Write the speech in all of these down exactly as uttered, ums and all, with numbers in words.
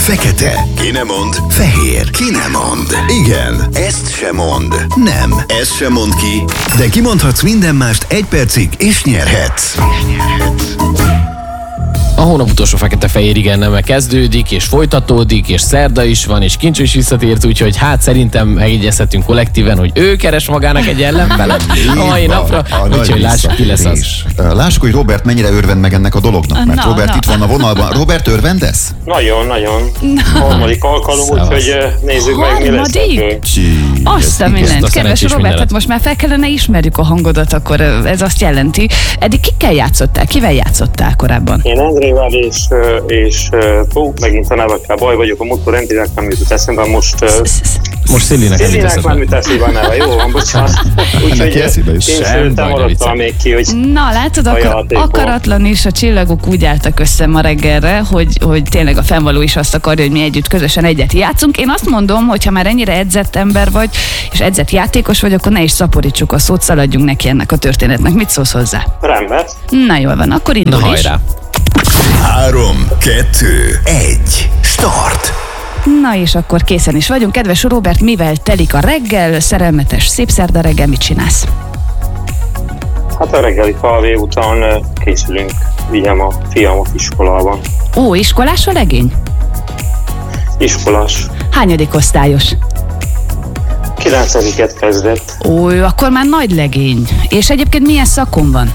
Fekete. Ki nem mond? Fehér. Ki nem mond? Igen. Ezt sem mond. Nem. Ezt sem mond ki. De kimondhatsz minden mást egy percig, és nyerhetsz. És nyerhetsz. A hónap utolsó fekete-fehér igenneme kezdődik, és folytatódik, és szerda is van, és Kincsó is visszatért, úgyhogy hát szerintem megegyezhetünk kollektíven, hogy ő keres magának egy ellenfelet a mai napra, úgyhogy lássuk, ki lesz az. Lássuk, hogy Robert mennyire örvend meg ennek a dolognak, mert na, Robert na. itt van a vonalban. Robert, örvendesz? Nagyon, nagyon. Harmadik alkalom, úgyhogy nézzük meg, mi lesz. Harmadik? Csí, Azt a ez mindent. a Kedves szerencsés Robert, mindenet. hát most már fel kellene ismerjük a hangodat, akkor ez azt jelenti. Eddig kikkel játszottál? Kivel játszottál korábban? Én Endrével és, és ó, megint a nevekkel baj vagyok, a múltkor Endrének nem jutott eszembe, most Most Szilinek nem jut Szilinek nem jut eszébe a neve, jó van, bocsánat. Úgyhogy Neki eszébe is. én Sem sőt, baj, de maradtam viccelek. még ki, hogy Na, látod, A akar, játékból. akaratlan is a csillagok úgy álltak össze ma reggelre, hogy, hogy tényleg a fennvaló is azt akarja, hogy mi együtt közösen egyet játszunk. Én azt mondom, hogy ha már ennyire edzett ember vagy, és edzett játékos vagy, akkor ne is szaporítsuk a szót, szaladjunk neki ennek a történetnek. Mit szólsz hozzá? rendben. Na jól van, akkor Na indul is. hajrá! Három, kettő, egy. Start. Na és akkor készen is vagyunk. Kedves Robert, mivel telik a reggel, szerelmetes szép szerda reggel, mit csinálsz? Hát a reggeli kávé után ö, készülünk, vigyem a fiamat iskolában. Ó, iskolás a legény? Iskolás. Hányadik osztályos? kilencediket kezdett. Ó, akkor már nagy legény. És egyébként milyen szakon van?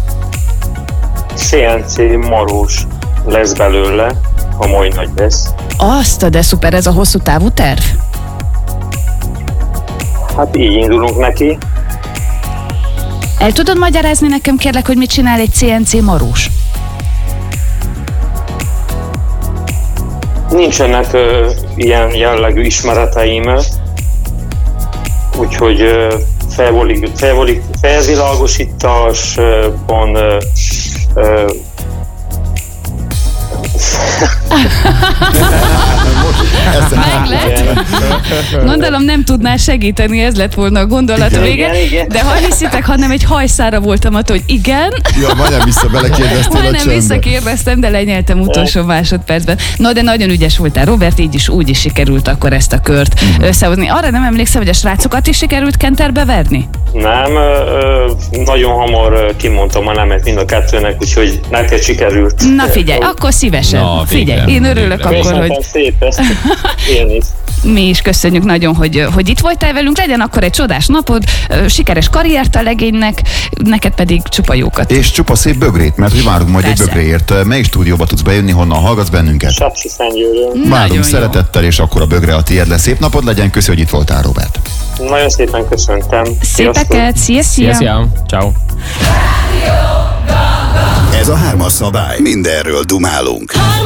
cé en cé marós lesz belőle, ha majd nagy lesz. Azt, de szuper, ez a hosszú távú terv? Hát így indulunk neki. El tudod magyarázni nekem kérlek, hogy mit csinál egy cé en cé marós? Nincsenek ö, ilyen jellegű ismereteim, úgyhogy ö, felvolik, felvolik, felvilágosításban ö, ö, Meg lett? Gondolom nem tudnál segíteni, ez lett volna a gondolat Igen, vége. igen, igen. De ha hiszitek, hanem egy hajszára voltam attól, hogy igen, Ja, majdnem vissza belekérdeztél a majdnem csendbe. visszakérdeztem, de lenyeltem utolsó másodpercben. No, de nagyon ügyes voltál, Robert, így is úgy is sikerült akkor ezt a kört összehozni. Arra nem emlékszem, hogy a srácokat is sikerült kenterbe verni? nem, ö, ö, nagyon hamar ö, kimondtam a nemet mind a kettőnek, úgyhogy neked sikerült. Na figyelj, akkor szívesen. Na, végre. Figyelj, én örülök Végre. akkor, hogy Köszönöm szép ezt. Én is. mi is köszönjük nagyon, hogy, hogy itt voltál velünk. Legyen akkor egy csodás napod, ö, sikeres karriert a legénynek, neked pedig csupa jókat. És csupa szép bögrét, mert hogy várunk majd Persze. egy bögréért. Melyik stúdióba tudsz bejönni, honnan hallgatsz bennünket? Sapsi Szentgyőrön. Nagyon Várunk jó. szeretettel, és akkor a bögre a tiéd lesz. Szép napod legyen, köszi, hogy itt voltál, Robert. Nagyon szépen köszöntem. Szépeket, szia, szia! Szia, szia! Ciao. Ez a hármas szabály. Mindenről dumálunk.